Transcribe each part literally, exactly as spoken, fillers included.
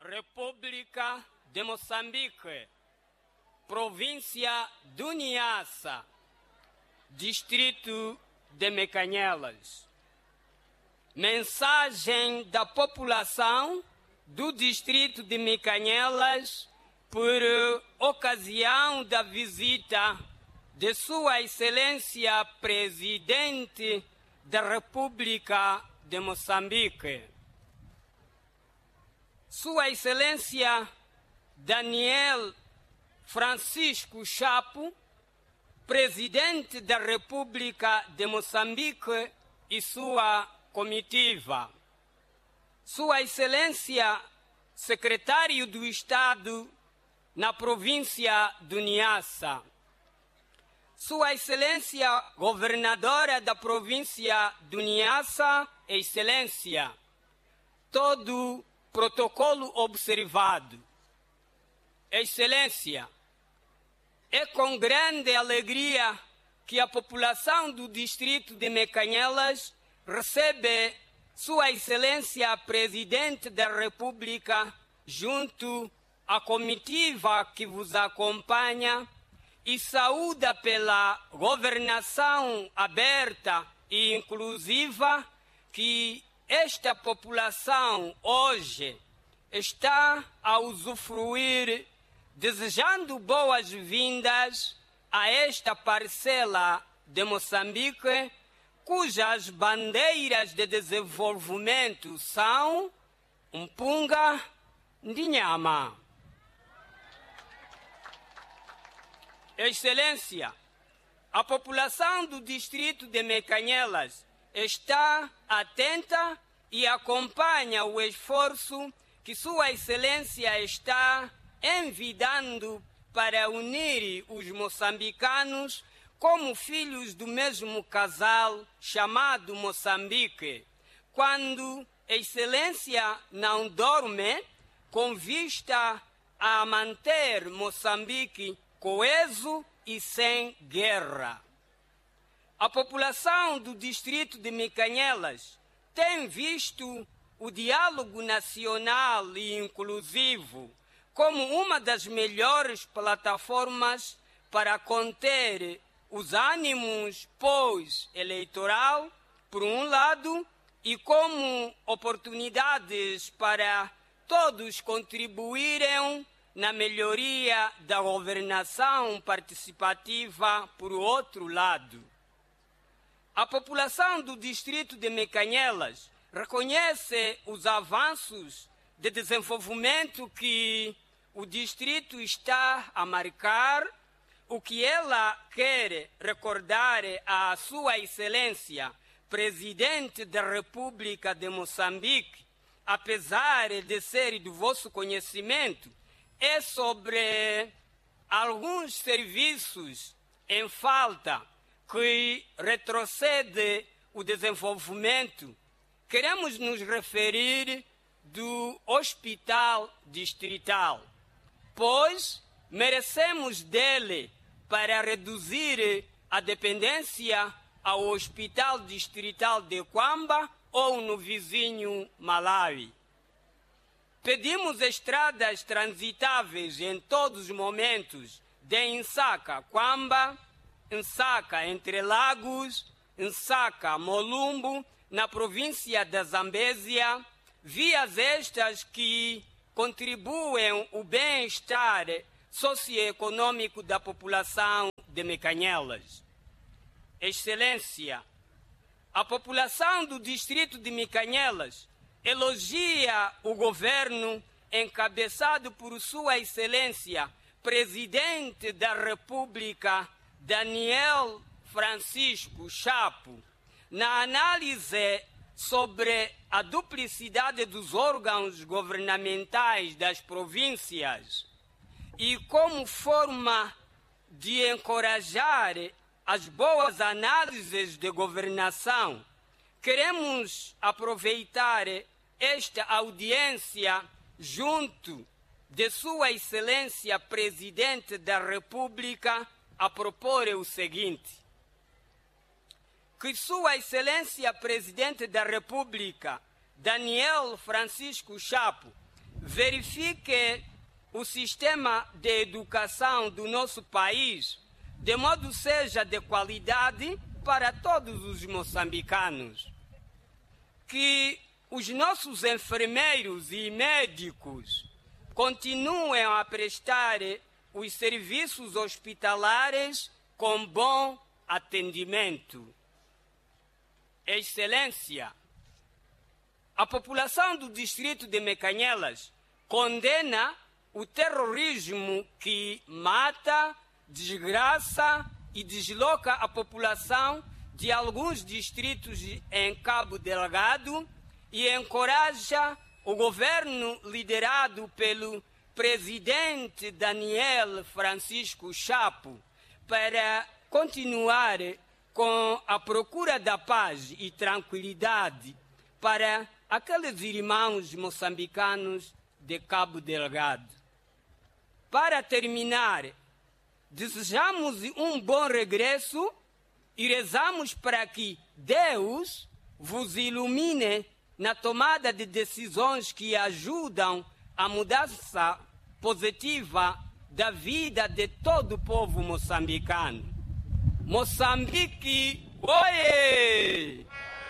República de Moçambique, província do Niassa, distrito de Mecanhelas. Mensagem da população do distrito de Mecanhelas por ocasião da visita de Sua Excelência Presidente da República de Moçambique. Sua Excelência Daniel Francisco Chapo, Presidente da República de Moçambique e sua comitiva. Sua Excelência Secretário do Estado na província do Niassa. Sua Excelência Governadora da província do Niassa, Excelência, todo protocolo observado. Excelência, é com grande alegria que a população do distrito de Mecanhelas recebe Sua Excelência Presidente da República junto à comitiva que vos acompanha e saúda pela governação aberta e inclusiva que esta população hoje está a usufruir, desejando boas-vindas a esta parcela de Moçambique, cujas bandeiras de desenvolvimento são Mpunga Ndinyama. Excelência, a população do distrito de Mecanhelas está atenta e acompanha o esforço que Sua Excelência está envidando para unir os moçambicanos como filhos do mesmo casal chamado Moçambique, quando Excelência não dorme com vista a manter Moçambique coeso e sem guerra. A população do distrito de Mecanhelas tem visto o diálogo nacional e inclusivo como uma das melhores plataformas para conter os ânimos pós-eleitoral, por um lado, e como oportunidades para todos contribuírem na melhoria da governação participativa, por outro lado. A população do distrito de Mecanhelas reconhece os avanços de desenvolvimento que o distrito está a marcar, o que ela quer recordar à Sua Excelência Presidente da República de Moçambique, apesar de ser do vosso conhecimento, é sobre alguns serviços em falta que retrocede o desenvolvimento. Queremos nos referir do hospital distrital, pois merecemos dele para reduzir a dependência ao hospital distrital de Quamba ou no vizinho Malawi. Pedimos estradas transitáveis em todos os momentos de Nsaka, Quamba, Nsaka, Entre Lagos, Nsaka, Molumbo, na província da Zambésia, vias estas que contribuem o bem-estar socioeconômico da população de Mecanhelas. Excelência, a população do distrito de Mecanhelas elogia o governo encabeçado por Sua Excelência Presidente da República Daniel Francisco Chapo na análise sobre a duplicidade dos órgãos governamentais das províncias e como forma de encorajar as boas análises de governação, queremos aproveitar esta audiência junto de Sua Excelência Presidente da República a propor o seguinte: que Sua Excelência Presidente da República, Daniel Francisco Chapo, verifique o sistema de educação do nosso país, de modo seja de qualidade para todos os moçambicanos. Que os nossos enfermeiros e médicos continuem a prestar os serviços hospitalares com bom atendimento. Excelência, a população do distrito de Mecanhelas condena o terrorismo que mata, desgraça e desloca a população de alguns distritos em Cabo Delgado e encoraja o governo liderado pelo presidente Daniel Francisco Chapo para continuar com a procura da paz e tranquilidade para aqueles irmãos moçambicanos de Cabo Delgado. Para terminar, desejamos um bom regresso e rezamos para que Deus vos ilumine na tomada de decisões que ajudam a mudança positiva da vida de todo o povo moçambicano. Moçambique, oie!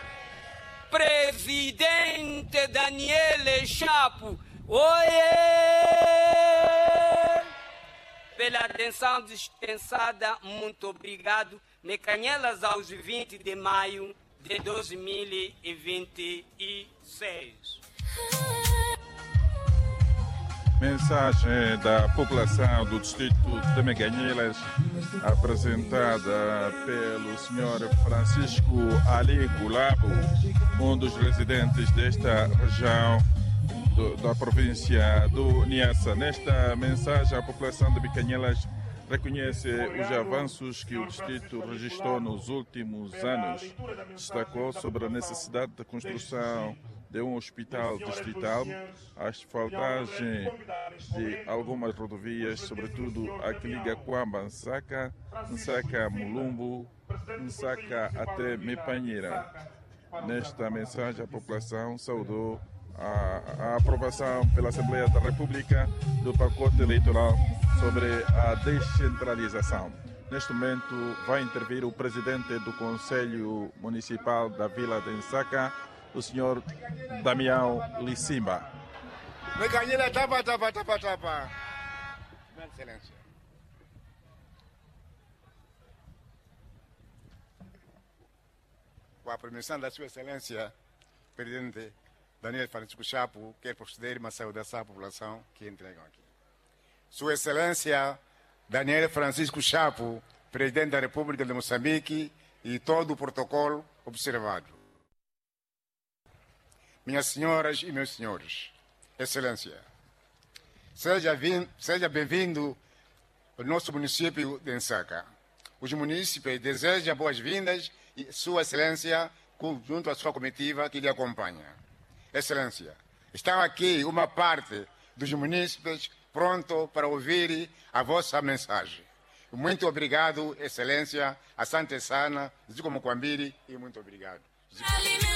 Presidente Daniel Chapo, oie! Pela atenção dispensada, muito obrigado. Mecanhelas aos vinte de maio de dois mil e vinte e seis. Mensagem da população do distrito de Mecanhelas, apresentada pelo senhor Francisco Ali Gulabo, um dos residentes desta região do, da província do Niassa. Nesta mensagem, a população de Mecanhelas reconhece os avanços que o distrito registrou nos últimos anos. Destacou sobre a necessidade da construção de um hospital distrital, a asfaltagem de algumas rodovias, sobretudo a que liga Kwamba, Nsaka, Nsaka Mulumbo, Nsaka até Mepanheira. Nesta mensagem, a população saudou a, a aprovação pela Assembleia da República do pacote eleitoral sobre a descentralização. Neste momento vai intervir o presidente do Conselho Municipal da Vila de Nsaka, o senhor Damião Lissimba. Mecanhelas, tapa, tapa, tapa, tapa. Excelência. Com a permissão da sua excelência, presidente Daniel Francisco Chapo, quero proceder uma saudação à população que entregam aqui. Sua excelência Daniel Francisco Chapo, presidente da República de Moçambique, e todo o protocolo observado. Minhas senhoras e meus senhores, excelência, seja, seja bem-vindo ao nosso município de Nsaka. Os munícipes desejam boas-vindas e sua excelência, junto à sua comitiva que lhe acompanha. Excelência, estão aqui uma parte dos munícipes pronto para ouvir a vossa mensagem. Muito obrigado, excelência, asante sana, Zico Mokwambiri, e muito obrigado.